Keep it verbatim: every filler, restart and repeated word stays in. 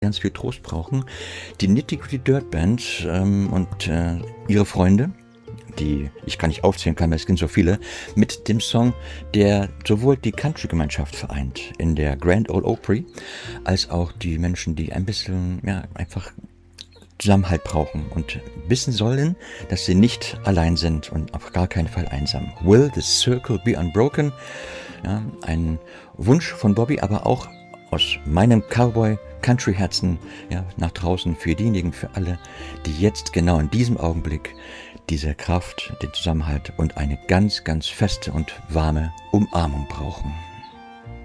ganz viel Trost brauchen. Die Nitty-Gritty Dirt Band ähm, und äh, ihre Freunde, die ich gar nicht aufzählen kann, weil es sind so viele, mit dem Song, der sowohl die Country-Gemeinschaft vereint in der Grand Ole Opry, als auch die Menschen, die ein bisschen, ja, einfach Zusammenhalt brauchen und wissen sollen, dass sie nicht allein sind und auf gar keinen Fall einsam. Will the circle be unbroken? Ja, ein Wunsch von Bobby, aber auch aus meinem Cowboy-Country-Herzen, ja, nach draußen für diejenigen, für alle, die jetzt genau in diesem Augenblick diese Kraft, den Zusammenhalt und eine ganz, ganz feste und warme Umarmung brauchen.